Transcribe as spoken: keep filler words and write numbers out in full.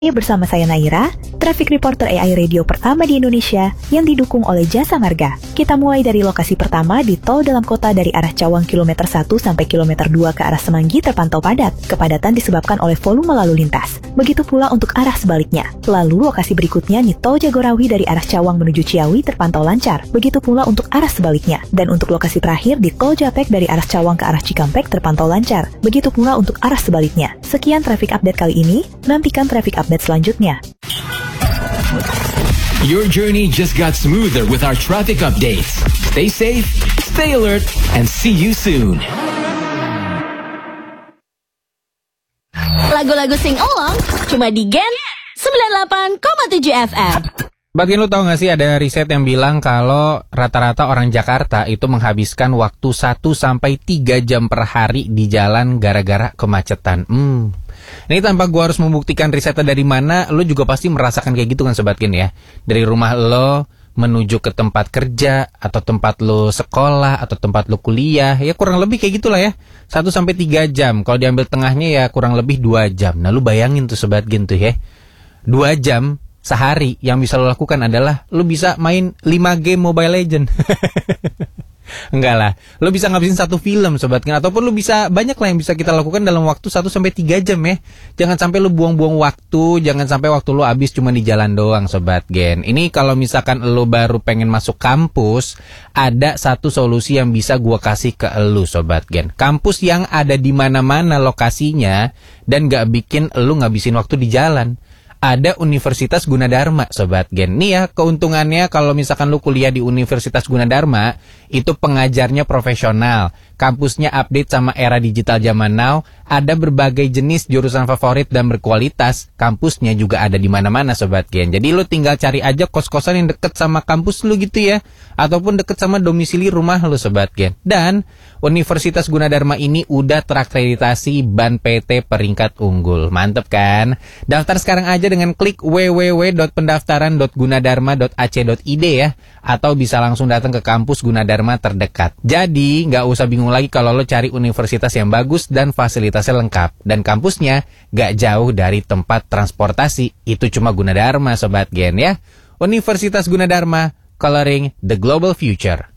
Bersama saya Naira, Traffic Reporter A I Radio pertama di Indonesia yang didukung oleh Jasa Marga. Kita mulai dari lokasi pertama di tol dalam kota dari arah Cawang kilometer satu sampai kilometer dua ke arah Semanggi terpantau padat. Kepadatan disebabkan oleh volume lalu lintas. Begitu pula untuk arah sebaliknya. Lalu lokasi berikutnya di tol Jagorawi dari arah Cawang menuju Ciawi terpantau lancar. Begitu pula untuk arah sebaliknya. Dan untuk lokasi terakhir di tol Japek dari arah Cawang ke arah Cikampek terpantau lancar. Begitu pula untuk arah sebaliknya. Sekian traffic update kali ini. Nantikan traffic update selanjutnya. Your journey just got smoother with our traffic updates. Stay safe, stay alert, and see you soon. Lagu-lagu sing-along cuma di Gen sembilan puluh delapan koma tujuh F M. Bagian lu tahu gak sih ada riset yang bilang kalau rata-rata orang Jakarta itu menghabiskan waktu satu sampai tiga jam per hari di jalan gara-gara kemacetan. Hmm. Ini tanpa gua harus membuktikan risetnya dari mana, lu juga pasti merasakan kayak gitu kan Sobat Gen ya. Dari rumah lo menuju ke tempat kerja atau tempat lo sekolah atau tempat lo kuliah, ya kurang lebih kayak gitulah ya. satu sampai tiga jam. Kalau diambil tengahnya ya kurang lebih dua jam. Nah, lu bayangin tuh Sobat Gen tuh ya. dua jam sehari yang bisa lo lakukan adalah lo bisa main lima game Mobile Legend. Enggak lah, lo bisa ngabisin satu film Sobat Gen, ataupun lo bisa banyak lah yang bisa kita lakukan dalam waktu satu sampai tiga jam ya. Jangan sampai lo buang-buang waktu, jangan sampai waktu lo habis cuma di jalan doang Sobat Gen. Ini kalau misalkan lo baru pengen masuk kampus, ada satu solusi yang bisa gua kasih ke lo Sobat Gen. Kampus yang ada di mana-mana lokasinya dan gak bikin lo ngabisin waktu di jalan. Ada Universitas Gunadarma Sobat Gen. Nih ya keuntungannya kalau misalkan lu kuliah di Universitas Gunadarma, itu pengajarnya profesional, kampusnya update sama era digital zaman now, ada berbagai jenis jurusan favorit dan berkualitas, kampusnya juga ada di mana-mana Sobat Gen. Jadi lu tinggal cari aja kos-kosan yang deket sama kampus lu gitu ya, ataupun deket sama domisili rumah lu Sobat Gen. Dan Universitas Gunadarma ini udah terakreditasi B A N P T peringkat unggul. Mantep kan? Daftar sekarang aja dengan klik w w w dot pendaftaran dot gunadarma dot a c dot i d ya, atau bisa langsung datang ke kampus Gunadarma terdekat. Jadi nggak usah bingung lagi kalau lo cari universitas yang bagus dan fasilitasnya lengkap, dan kampusnya nggak jauh dari tempat transportasi. Itu cuma Gunadarma Sobat Gen ya. Universitas Gunadarma, coloring the global future.